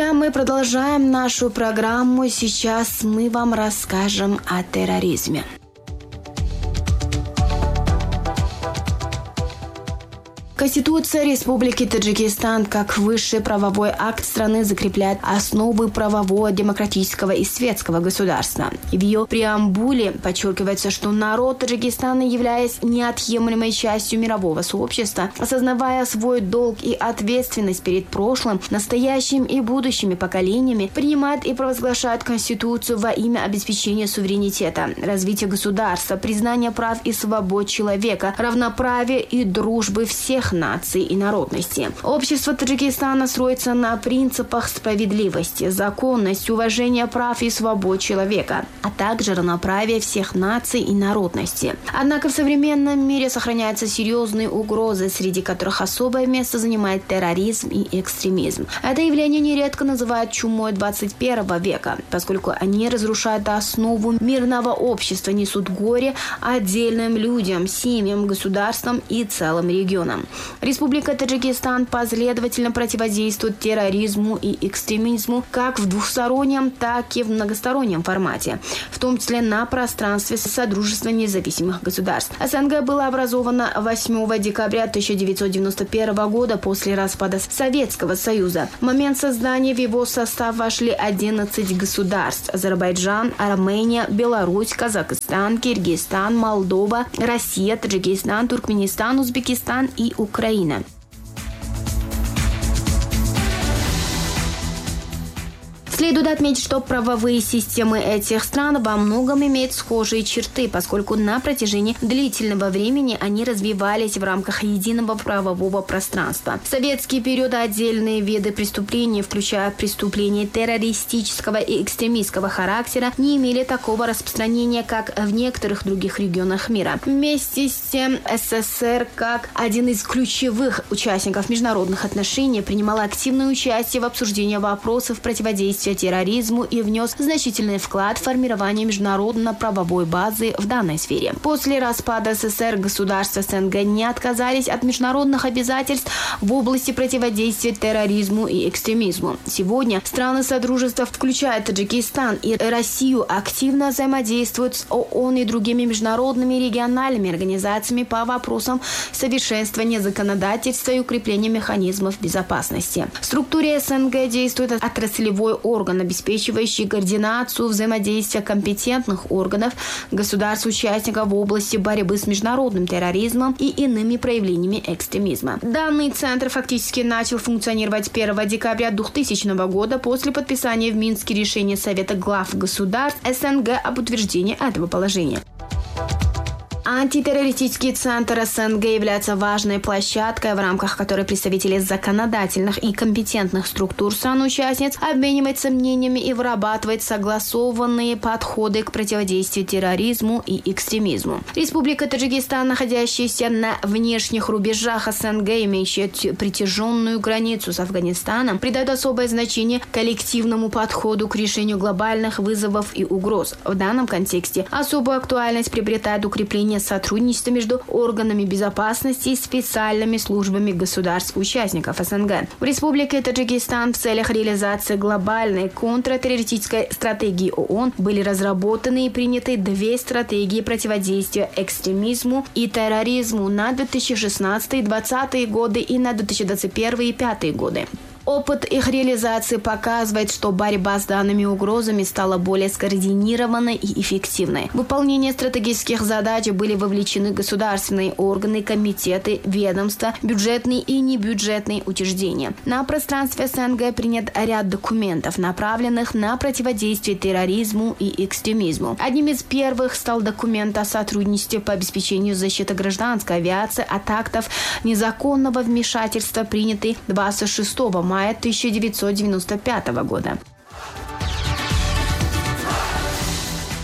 Друзья, мы продолжаем нашу программу. Сейчас мы вам расскажем о терроризме. Конституция Республики Таджикистан как высший правовой акт страны закрепляет основы правового, демократического и светского государства. В ее преамбуле подчеркивается, что народ Таджикистана, являясь неотъемлемой частью мирового сообщества, осознавая свой долг и ответственность перед прошлым, настоящим и будущими поколениями, принимает и провозглашает Конституцию во имя обеспечения суверенитета, развития государства, признания прав и свобод человека, равноправия и дружбы всех наций и народностей. Общество Таджикистана строится на принципах справедливости, законности, уважения прав и свобод человека, а также равноправия всех наций и народностей. Однако в современном мире сохраняются серьезные угрозы, среди которых особое место занимает терроризм и экстремизм. Это явление нередко называют чумой 21 века, поскольку они разрушают основу мирного общества, несут горе отдельным людям, семьям, государствам и целым регионам. Республика Таджикистан последовательно противодействует терроризму и экстремизму как в двухстороннем, так и в многостороннем формате, в том числе на пространстве Содружества независимых государств. СНГ была образована 8 декабря 1991 года после распада Советского Союза. В момент создания в его состав вошли 11 государств: Азербайджан, Армения, Беларусь, Казахстан, Киргизстан, Молдова, Россия, Таджикистан, Туркменистан, Узбекистан и Украина. Следует отметить, что правовые системы этих стран во многом имеют схожие черты, поскольку на протяжении длительного времени они развивались в рамках единого правового пространства. В советский период отдельные виды преступлений, включая преступления террористического и экстремистского характера, не имели такого распространения, как в некоторых других регионах мира. Вместе с тем, СССР, как один из ключевых участников международных отношений, принимал активное участие в обсуждении вопросов противодействия терроризму и внес значительный вклад в формирование международно-правовой базы в данной сфере. После распада СССР государства СНГ не отказались от международных обязательств в области противодействия терроризму и экстремизму. Сегодня страны Содружества, включая Таджикистан и Россию, активно взаимодействуют с ООН и другими международными и региональными организациями по вопросам совершенствования законодательства и укрепления механизмов безопасности. В структуре СНГ действует отраслевой орган, обеспечивающий координацию взаимодействия компетентных органов государств-участников в области борьбы с международным терроризмом и иными проявлениями экстремизма. Данный центр фактически начал функционировать 1 декабря 2000 года после подписания в Минске решения Совета глав государств СНГ об утверждении этого положения. Антитеррористический центр СНГ является важной площадкой, в рамках которой представители законодательных и компетентных структур стран-участниц обмениваются мнениями и вырабатывают согласованные подходы к противодействию терроризму и экстремизму. Республика Таджикистан, находящаяся на внешних рубежах СНГ, имеющая протяженную границу с Афганистаном, придает особое значение коллективному подходу к решению глобальных вызовов и угроз. В данном контексте особую актуальность приобретает укрепление сотрудничества между органами безопасности и специальными службами государств-участников СНГ. В Республике Таджикистан в целях реализации глобальной контртеррористической стратегии ООН были разработаны и приняты 2 стратегии противодействия экстремизму и терроризму на 2016-2020 годы и на 2021 и 2025 годы. Опыт их реализации показывает, что борьба с данными угрозами стала более скоординированной и эффективной. В выполнение стратегических задач были вовлечены государственные органы, комитеты, ведомства, бюджетные и небюджетные учреждения. На пространстве СНГ принят ряд документов, направленных на противодействие терроризму и экстремизму. Одним из первых стал документ о сотрудничестве по обеспечению защиты гражданской авиации от актов незаконного вмешательства, принятый 26 мая 1995 года.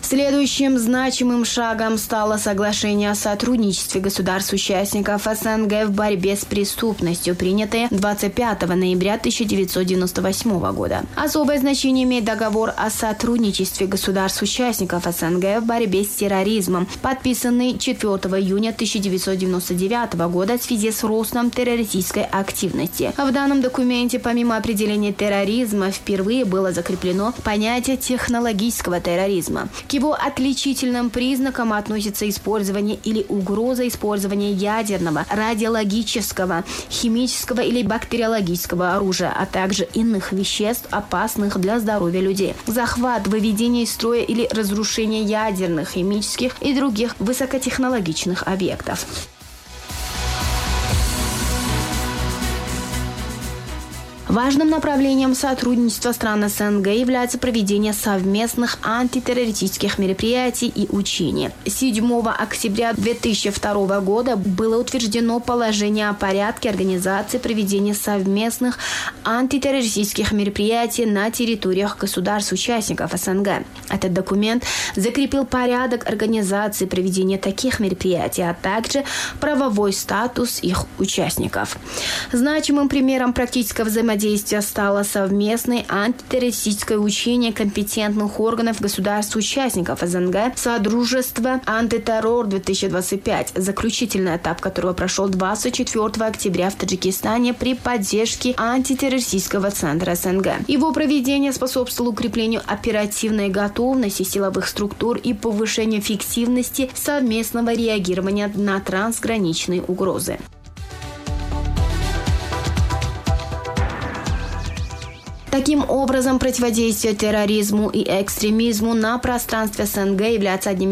Следующим значимым шагом стало соглашение о сотрудничестве государств-участников СНГ в борьбе с преступностью, принятое 25 ноября 1998 года. Особое значение имеет договор о сотрудничестве государств-участников СНГ в борьбе с терроризмом, подписанный 4 июня 1999 года в связи с ростом террористической активности. В данном документе, помимо определения терроризма, впервые было закреплено понятие технологического терроризма. К его отличительным признакам относится использование или угроза использования ядерного, радиологического, химического или бактериологического оружия, а также иных веществ, опасных для здоровья людей. Захват, выведение из строя или разрушение ядерных, химических и других высокотехнологичных объектов. Важным направлением сотрудничества стран СНГ является проведение совместных антитеррористических мероприятий и учений. 7 октября 2002 года было утверждено положение о порядке организации проведения совместных антитеррористических мероприятий на территориях государств-участников СНГ. Этот документ закрепил порядок организации проведения таких мероприятий, а также правовой статус их участников. Значимым примером практического взаимодействия стало совместное антитеррористическое учение компетентных органов государств-участников СНГ «Содружество антитеррор-2025», заключительный этап которого прошел 24 октября в Таджикистане при поддержке антитеррористического центра СНГ. Его проведение способствовало укреплению оперативной готовности силовых структур и повышению эффективности совместного реагирования на трансграничные угрозы. Таким образом, противодействие терроризму и экстремизму на пространстве СНГ является одним